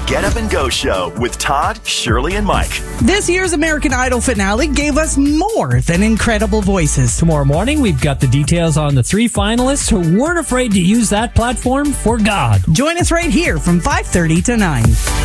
Get Up and Go Show with Todd, Shirley, and Mike. This year's American Idol finale gave us more than incredible voices. Tomorrow morning, we've got the details on the 3 finalists who weren't afraid to use that platform for God. Join us right here from 5:30 to 9.